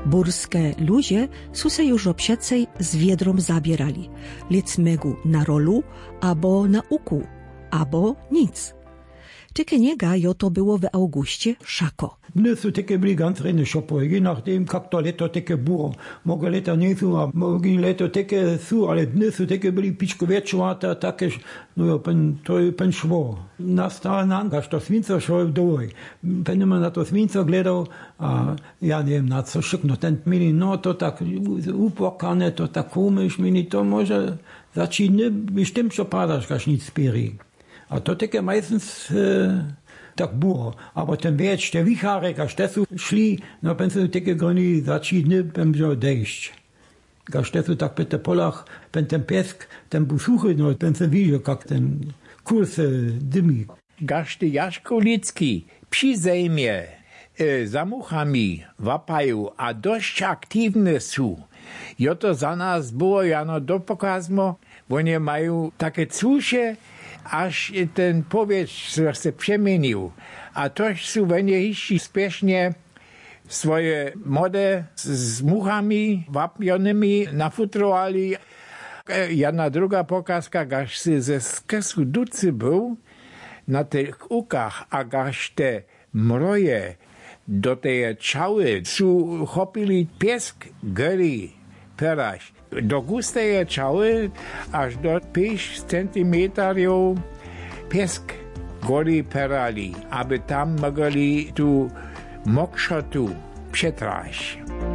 Burskie ludzie su se już obsiacej z wiedrom zabierali. Lecmegu na rolu, abo na uku, abo nic. Tyke niega jo to było w Augustie szako. Dnes su tyke byli ganz rene šopoje, je nachdem, kak to leto tyke było. Mogę leta nie su, a mogli leto tyke su, ale dnes su tyke byli pičko wieczowate, takie, no jo, to je pen švo. Nastała nangaż, to svinco šel doj. Pen man na to svinco gledał, a ja nie wiem na co szykno, ten mini, no to tak upłakane, to tak komisch, mini, to może zaczyny, bestimmt schon padasz, każ nic spieri. A to takie meistens tak było. Aber ten wiecz, te wichary, każ te su szli, no pen su takie groni zaczyny, pen wziął dejść. Każ te su tak pe polach, pen ten piesk, ten busuchy, no pen se widział, jak ten kurs dymi. Każ ty Jaško Lidzki przy zejmie za muchami wapają, a dość aktywne są. Jo to za nas było, jano dopokazmo, oni mają takie cusze, aż ten powietrz się przemienił. A toż są oni jeszcze spiesznie swoje mody z muchami wapionymi nafutrowali. Jedna druga pokazka, gaż się ze skesu ducy był na tych ukach, a gaż te mroje do tej czały su chopili piesk gry peraś. Do gustej czały aż do 5 centimetrów piesk gori perali, aby tam mogli tu mokszotu przetraść.